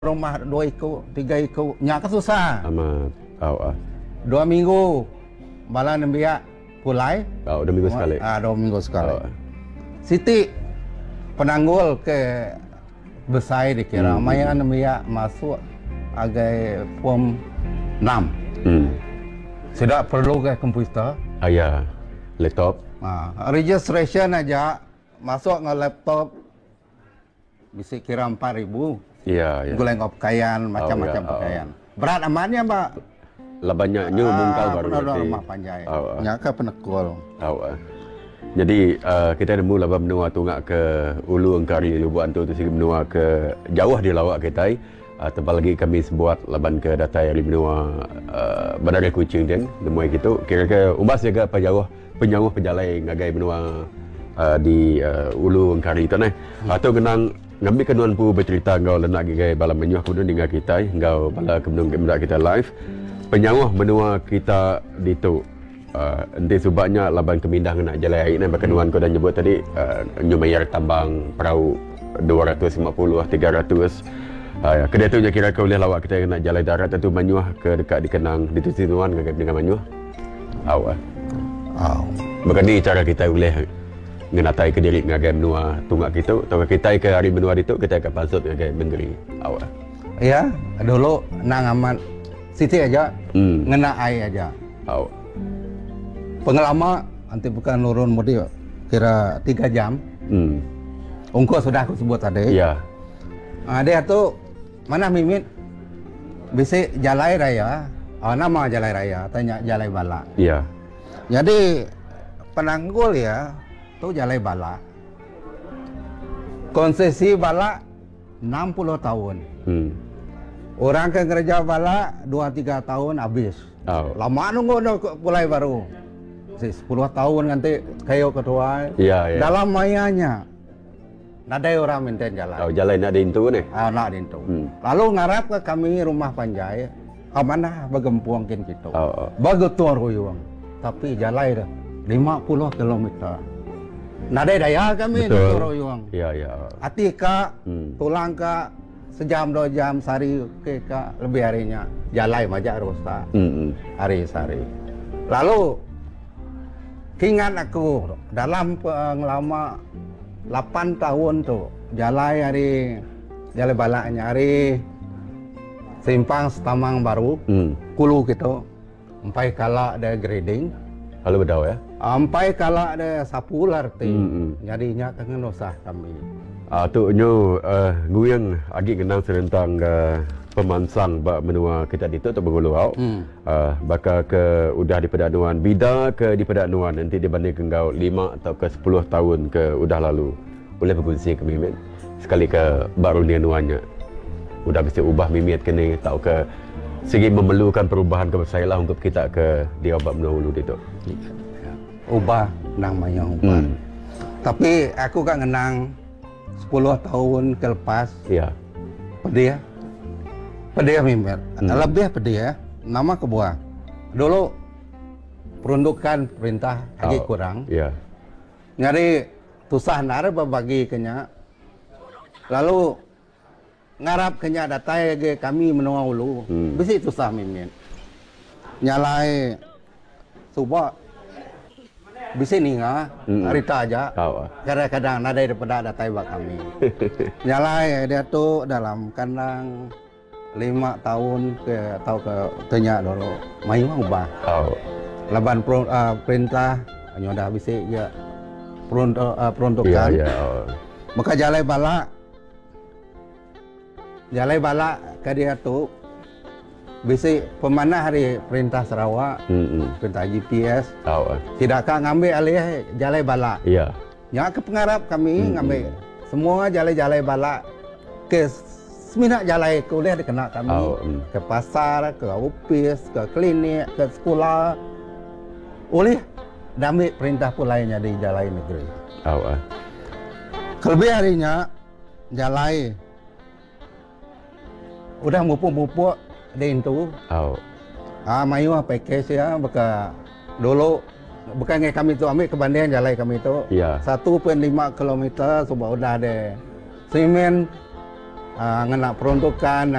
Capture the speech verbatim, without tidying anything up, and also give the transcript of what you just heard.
rumah dua ikut, tiga ikut, nyak kan susah. Amat. Oh, ah. Dua minggu, malah nembiak pulai. Oh, dua minggu sekali. Ah, dua minggu sekali. Oh. Siti penanggul ke besar dikira. Hmm. Maya nembiak masuk agai form enam. Hmm. Sudah perlu ke komputer. Ah, ya. Laptop. Ah, registration aja masuk nge laptop bisa kira empat ribu. Iya, ya. Guleng pakaian, macam-macam ya, oh. pakaian. Berat amannya, Mbak? Lah banyaknya ah, mungkal baru nanti. Rumah panjai. Oh, ah. Nyaka penekul. Oh, ah. Jadi uh, kita nemu laba menua tungak ke Ulu Engkari Lubuk Antu tu sigi menua ke jauh di lawak kita. Uh, tempat lagi kami sebuat laban ke datai dari menua uh, Bandar Kuching dan nemu gitu. Kira-kira umbas jaga apa jauh penyanguh penjalai ngagai menua uh, di uh, Ulu Engkari tu nah. Hmm. Atau genang ngambil kenuan pu bercerita engkau lenak gaya balam menyuah kemudian dengan kita engkau bala kemudian kemudian kita live penyanguh menua kita di tu uh, nanti subaknya laban kemindah nak jalan air ni berkenuan kau dah nyebut tadi uh, nyumayar tambang perahu dua ratus lima puluh tiga ratus uh, kedai tu je kira kau boleh lawak kita nak jalan darat tentu menyuah ke dekat dikenang di tu sinuan dengan menyuah awak oh. Begini cara kita boleh ngenatai ke diri ngagai menua tungak kita atau kita ke hari menua itu kita akan pasut ngagai menggeri awak ya dulu nang amat Siti aja hmm. ngena air aja awak pengalaman nanti bukan nurun mudi kira tiga jam hmm. Ungko sudah aku sebut tadi ya ah, dia tu mana mimit bisa jalai raya oh, nama jalai raya tanya jalai bala iya jadi penanggul ya tu jalai bala konsesi bala enam puluh tahun hmm. Orang ke kerja bala dua tiga tahun habis oh. Lama nunggu dah mulai baru sepuluh tahun nanti kayu ketua ya, ya. Dalam mayanya nadai orang minta jalan oh, jalan nak dintu ni ah, nak dintu hmm. Lalu ngarap ke kami rumah panjai ke mana bagempuang kin kita oh, oh. Bagetuar huyung tapi jalan dah lima puluh kilometer nadai daya kami di Toroyong. Iya, iya. Hati ka, hmm. tulang ka, sejam dua jam sari ke ka lebih harinya. Jalai majak rosta. Hmm. Hari sari. Lalu ingat aku dalam pengelama delapan tahun tu jalai hari jalai balaknya hari simpang setamang baru. Hmm. Kulu gitu. Sampai kala ada grading. Kalau bedau ya? Sampai kalau ada sapu larti, mm-hmm. Nyarinya kangen usah kami. Ah tu nyo uh, nguyang agi kenang serentang uh, pemansang bak menua kita ditu atau benguluau. Mm. Uh, bakal ke udah di pedanuan bida ke di pedanuan nanti dibanding kau lima atau ke sepuluh tahun ke udah lalu. Boleh berkongsi ke Mimit sekali ke baru dia nuanya. Udah bisa ubah Mimit kini tahu ke segi memerlukan perubahan kebesaran untuk kita ke dia bak menua ulu ditu. Ubah namanya ubah. Hmm. Tapi aku kan ngenang sepuluh tahun ke lepas. Iya. Pedih. Pedih Mimit. Hmm. Lebih pedih ya. Nama kebuah. Dulu peruntukan perintah lagi oh, kurang. Iya. Nyari tusah nara berbagi kenya. Lalu ngarap kenya datai lagi kami menua ulu. Hmm. Bisi tusah Mimit. Nyalai subak bisa ni nga, mm. Arita aja. Oh. Kadang-kadang nadai daripada datai bak kami. Nyalai dia tu dalam kandang lima tahun ke atau ke tanya dulu. Mai mau ubah. Oh. Laban pro, uh, perintah hanya dah bisa ya peruntuk, uh, peruntukan. Yeah, yeah, oh. Maka jalai bala jalai bala ke dia tu bisa pemanah hari perintah Sarawak, mm-hmm. Perintah G P S, oh. Tidakkah ngambil alih jalai bala? Iya. Ya ke pengarap kami mm-hmm. ngambil semua jalai-jalai bala ke seminat jalai ke boleh dikena kami oh, mm. ke pasar, ke ofis, ke klinik, ke sekolah, boleh ambil perintah pulainya di jalai negeri. Oh, uh. Kelebih harinya jalai udah mupuk-mupuk din tu. Oh. Ah mayu package ya beka dulu bukan ngai kami tu ambil kebandingan jalai kami tu. Yeah. satu koma lima kilometer sudah udah ada semen uh, ngena peruntukan